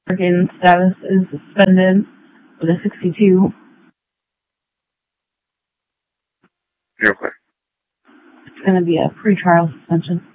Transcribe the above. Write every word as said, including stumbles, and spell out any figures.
Working status is suspended with a sixty-two. Okay. It's going to be a pre-trial suspension.